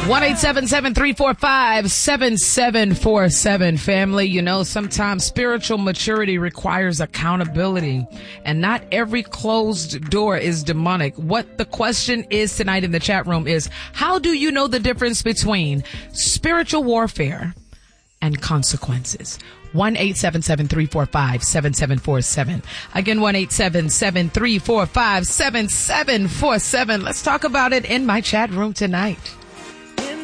1-877-345-7747, family. You know, sometimes spiritual maturity requires accountability, and not every closed door is demonic. What the question is tonight in the chat room is, how do you know the difference between spiritual warfare and consequences? 1-877-345-7747. Again, 1-877-345-7747. Let's talk about it in my chat room tonight.